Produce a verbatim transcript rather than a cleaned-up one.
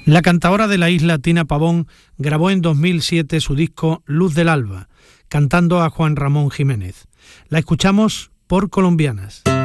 La cantaora de la isla, Tina Pavón, grabó en dos mil siete su disco Luz del Alba, cantando a Juan Ramón Jiménez. La escuchamos por Colombianas.